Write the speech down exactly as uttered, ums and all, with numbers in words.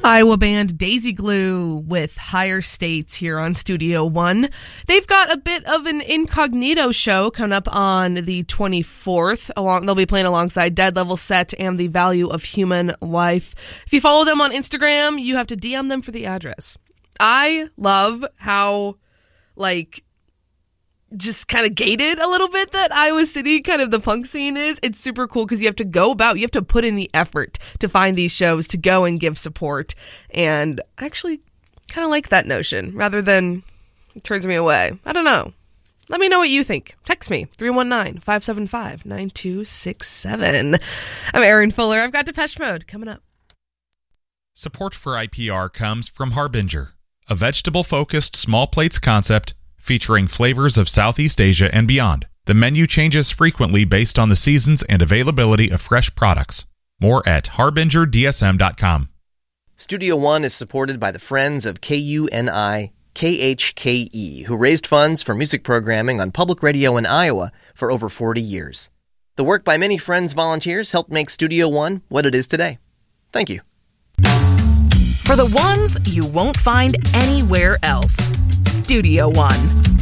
Iowa band Daisy Glue with Higher States here on Studio One. They've got a bit of an incognito show coming up on the twenty-fourth. Along, they'll be playing alongside Dead Level Set and The Value of Human Life. If you follow them on Instagram, you have to D M them for the address. I love how, like, just kind of gated a little bit that Iowa City, kind of the punk scene is. It's super cool because you have to go about, you have to put in the effort to find these shows, to go and give support. And I actually kind of like that notion rather than it turns me away. I don't know. Let me know what you think. Text me, three one nine, five seven five, nine two six seven. I'm Erin Fuller. I've got Depeche Mode coming up. Support for I P R comes from Harbinger, a vegetable-focused small plates concept featuring flavors of Southeast Asia and beyond. The menu changes frequently based on the seasons and availability of fresh products. More at harbinger d s m dot com. Studio One is supported by the Friends of K U N I K H K E, who raised funds for music programming on public radio in Iowa for over forty years. The work by many Friends volunteers helped make Studio One what it is today. Thank you. For the ones you won't find anywhere else. Studio One.